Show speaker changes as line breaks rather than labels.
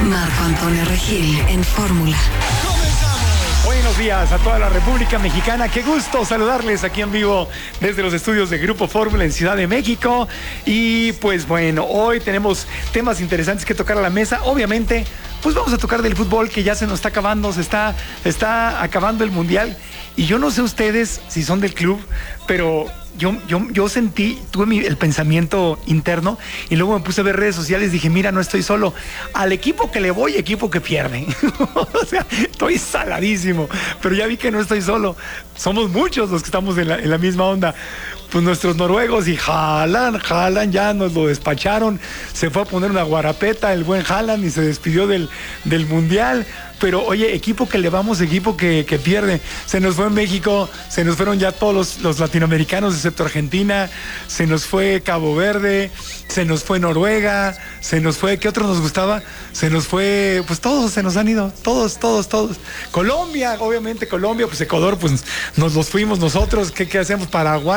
Marco Antonio Regil en Fórmula.
Buenos días a toda la República Mexicana. Qué gusto saludarles aquí en vivo desde los estudios de Grupo Fórmula en Ciudad de México. Y pues bueno, hoy tenemos temas interesantes que tocar a la mesa. Obviamente, pues vamos a tocar del fútbol que ya se nos está acabando, se está acabando el Mundial. Y yo no sé ustedes si son del club, pero yo sentí, tuve el pensamiento interno y luego me puse a ver redes sociales y dije, mira, no estoy solo. Al equipo que le voy, equipo que pierde. O sea, estoy saladísimo, pero ya vi que no estoy solo. Somos muchos los que estamos en la misma onda. Pues nuestros noruegos y Haaland ya nos lo despacharon. Se fue a poner una guarapeta el buen Haaland y se despidió del Mundial. Pero oye, equipo que le vamos, equipo que pierde. Se nos fue México, se nos fueron ya todos los latinoamericanos, excepto Argentina, se nos fue Cabo Verde, se nos fue Noruega, se nos fue, ¿qué otro nos gustaba? Se nos fue, pues todos se nos han ido, todos. Colombia, obviamente Colombia, pues Ecuador, pues nos los fuimos nosotros, ¿qué hacemos? Paraguay.